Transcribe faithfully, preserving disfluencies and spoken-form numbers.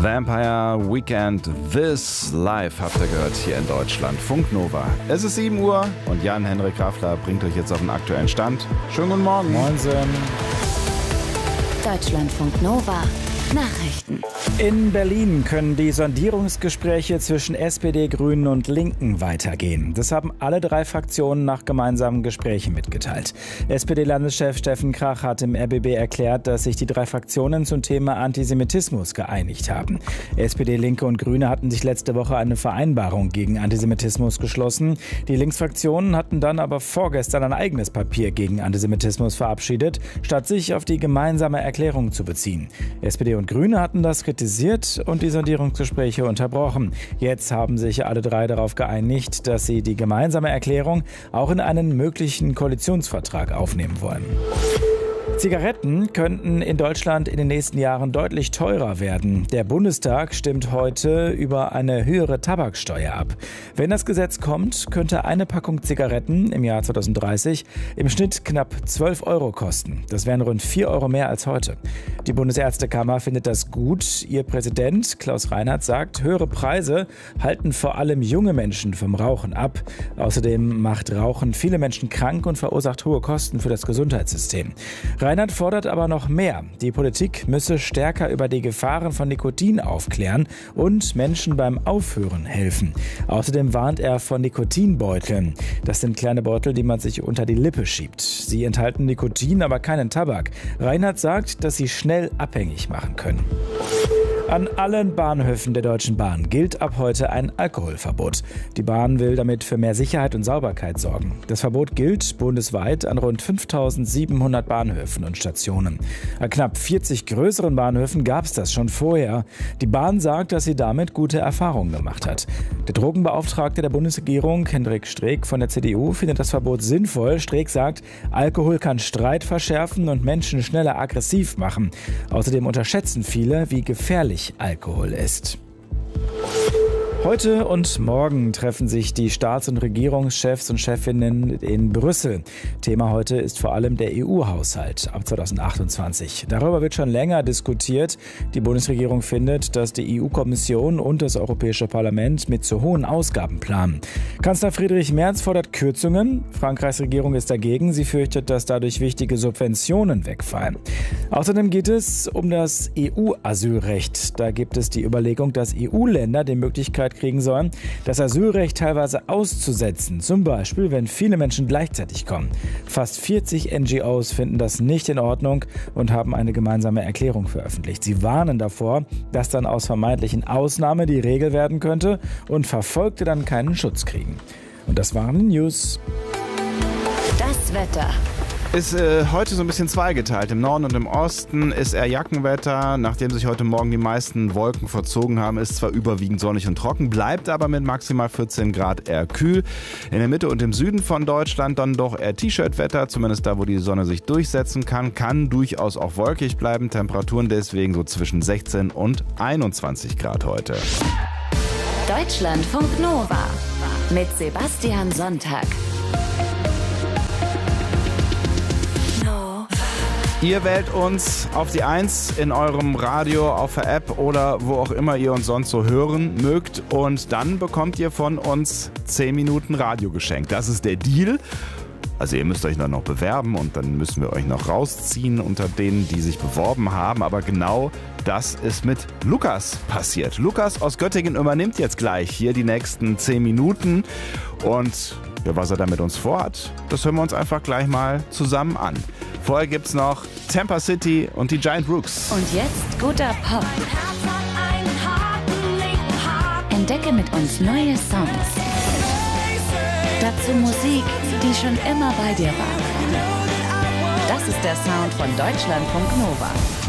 Vampire Weekend This Live habt ihr gehört hier in Deutschland. Funk Nova. Es ist sieben Uhr und Jan-Henrik Raffler bringt euch jetzt auf den aktuellen Stand. Schönen guten Morgen. Moinsen. Deutschlandfunk Nova. Nachrichten. In Berlin können die Sondierungsgespräche zwischen S P D, Grünen und Linken weitergehen. Das haben alle drei Fraktionen nach gemeinsamen Gesprächen mitgeteilt. S P D-Landeschef Steffen Krach hat im R B B erklärt, dass sich die drei Fraktionen zum Thema Antisemitismus geeinigt haben. S P D, Linke und Grüne hatten sich letzte Woche eine Vereinbarung gegen Antisemitismus geschlossen. Die Linksfraktionen hatten dann aber vorgestern ein eigenes Papier gegen Antisemitismus verabschiedet, statt sich auf die gemeinsame Erklärung zu beziehen. S P D und Grüne hatten das kritisiert und die Sondierungsgespräche unterbrochen. Jetzt haben sich alle drei darauf geeinigt, dass sie die gemeinsame Erklärung auch in einen möglichen Koalitionsvertrag aufnehmen wollen. Zigaretten könnten in Deutschland in den nächsten Jahren deutlich teurer werden. Der Bundestag stimmt heute über eine höhere Tabaksteuer ab. Wenn das Gesetz kommt, könnte eine Packung Zigaretten im Jahr zwanzig dreißig im Schnitt knapp zwölf Euro kosten. Das wären rund vier Euro mehr als heute. Die Bundesärztekammer findet das gut. Ihr Präsident Klaus Reinhardt sagt, höhere Preise halten vor allem junge Menschen vom Rauchen ab. Außerdem macht Rauchen viele Menschen krank und verursacht hohe Kosten für das Gesundheitssystem. Reinhardt fordert aber noch mehr. Die Politik müsse stärker über die Gefahren von Nikotin aufklären und Menschen beim Aufhören helfen. Außerdem warnt er vor Nikotinbeuteln. Das sind kleine Beutel, die man sich unter die Lippe schiebt. Sie enthalten Nikotin, aber keinen Tabak. Reinhardt sagt, dass sie schnell abhängig machen können. An allen Bahnhöfen der Deutschen Bahn gilt ab heute ein Alkoholverbot. Die Bahn will damit für mehr Sicherheit und Sauberkeit sorgen. Das Verbot gilt bundesweit an rund fünftausendsiebenhundert Bahnhöfen und Stationen. An knapp vierzig größeren Bahnhöfen gab es das schon vorher. Die Bahn sagt, dass sie damit gute Erfahrungen gemacht hat. Der Drogenbeauftragte der Bundesregierung, Hendrik Streeck von der C D U, findet das Verbot sinnvoll. Streeck sagt, Alkohol kann Streit verschärfen und Menschen schneller aggressiv machen. Außerdem unterschätzen viele, wie gefährlich Alkohol ist. Heute und morgen treffen sich die Staats- und Regierungschefs und Chefinnen in Brüssel. Thema heute ist vor allem der E U-Haushalt ab zweitausendachtundzwanzig. Darüber wird schon länger diskutiert. Die Bundesregierung findet, dass die E U-Kommission und das Europäische Parlament mit zu hohen Ausgaben planen. Kanzler Friedrich Merz fordert Kürzungen. Frankreichs Regierung ist dagegen. Sie fürchtet, dass dadurch wichtige Subventionen wegfallen. Außerdem geht es um das E U-Asylrecht. Da gibt es die Überlegung, dass E U-Länder die Möglichkeit kriegen sollen, das Asylrecht teilweise auszusetzen, zum Beispiel, wenn viele Menschen gleichzeitig kommen. Fast vierzig N G Os finden das nicht in Ordnung und haben eine gemeinsame Erklärung veröffentlicht. Sie warnen davor, dass dann aus vermeintlichen Ausnahmen die Regel werden könnte und Verfolgte dann keinen Schutz kriegen. Und das waren die News. Das Wetter. Ist äh, heute so ein bisschen zweigeteilt. Im Norden und im Osten ist eher Jackenwetter. Nachdem sich heute Morgen die meisten Wolken verzogen haben, ist zwar überwiegend sonnig und trocken, bleibt aber mit maximal vierzehn Grad eher kühl. In der Mitte und im Süden von Deutschland dann doch eher T-Shirt-Wetter, zumindest da, wo die Sonne sich durchsetzen kann. Kann durchaus auch wolkig bleiben. Temperaturen deswegen so zwischen sechzehn und einundzwanzig Grad heute. Deutschlandfunk Nova mit Sebastian Sonntag. Ihr wählt uns auf die eins in eurem Radio, auf der App oder wo auch immer ihr uns sonst so hören mögt. Und dann bekommt ihr von uns zehn Minuten Radio geschenkt. Das ist der Deal. Also ihr müsst euch dann noch bewerben und dann müssen wir euch noch rausziehen unter denen, die sich beworben haben. Aber genau das ist mit Lukas passiert. Lukas aus Göttingen übernimmt jetzt gleich hier die nächsten zehn Minuten. Und ja, was er da mit uns vorhat, das hören wir uns einfach gleich mal zusammen an. Vorher gibt's noch Tampa City und die Giant Rooks. Und jetzt guter Pop. Entdecke mit uns neue Songs. Dazu Musik, die schon immer bei dir war. Das ist der Sound von Deutschlandfunk Nova.